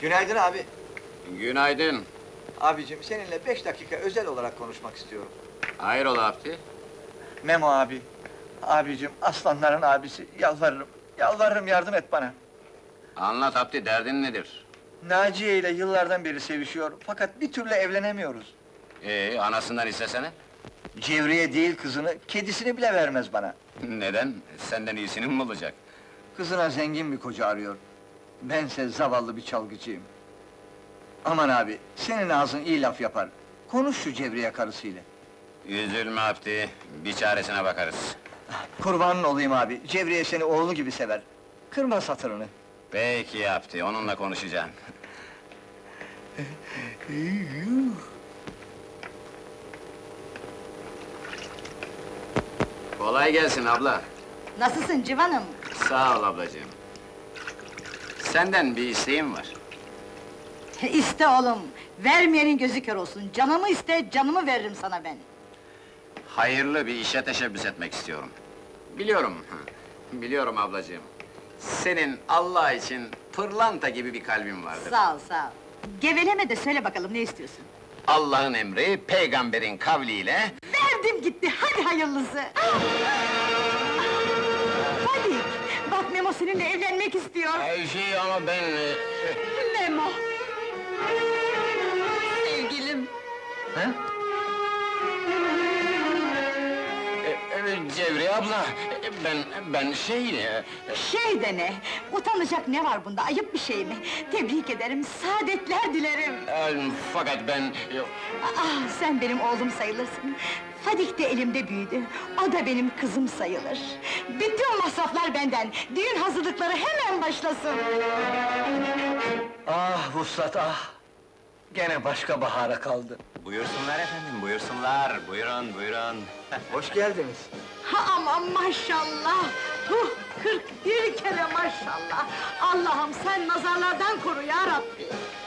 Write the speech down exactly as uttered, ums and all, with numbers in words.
Günaydın abi. Günaydın. Abicim seninle beş dakika özel olarak konuşmak istiyorum. Hayrola Abdi? Memo abi. Abicim aslanların abisi. Yalvarırım. Yalvarırım yardım et bana. Anlat Abdi, derdin nedir? Naciye ile yıllardan beri sevişiyor. Fakat bir türlü evlenemiyoruz. Ee, anasından istesene. Cevriye değil kızını, kedisini bile vermez bana. Neden? Senden iyisini mi bulacak? Kızına zengin bir koca arıyor. Bense zavallı bir çalgıcıyım. Aman abi, senin ağzın iyi laf yapar. Konuş şu Cevriye karısıyla. Üzülme Abdi, bir çaresine bakarız. Kurbanın olayım abi, Cevriye seni oğlu gibi sever. Kırma satırını. Peki Abdi, onunla konuşacağım. Kolay gelsin abla. Nasılsın civanım? Sağ ol ablacığım. Senden bir isteğim var. İste oğlum, vermeyenin gözü kör olsun. Canımı iste, canımı veririm sana ben. Hayırlı bir işe teşebbüs etmek istiyorum. Biliyorum, biliyorum ablacığım. Senin Allah için pırlanta gibi bir kalbin vardır. Sağ ol, sağ ol. Geveleme de söyle bakalım, ne istiyorsun? Allah'ın emri, peygamberin kavliyle... Verdim gitti, hadi hayırlısı! Hadi, bak Memo seninle evlenmek istiyor! Ay şey ama ben... e, Memo! Sevgilim! He? e, e, Cevriye abla, e, ben, ben şey... e, Şey de ne? Utanacak ne var bunda, ayıp bir şey mi? Tebrik ederim, saadetler dilerim! e, fakat ben... e, Ah, sen benim oğlum sayılırsın. Fadik de elimde büyüdü, o da benim kızım sayılır. Bütün masraflar benden, düğün hazırlıkları hemen başlasın! Ah Vuslat ah! Gene başka bahara kaldı. Buyursunlar efendim, buyursunlar, buyurun, buyurun. Hoş geldiniz. Ha aman maşallah! Huh, kırk bir kere maşallah! Allah'ım sen nazarlardan koru ya Rabbi!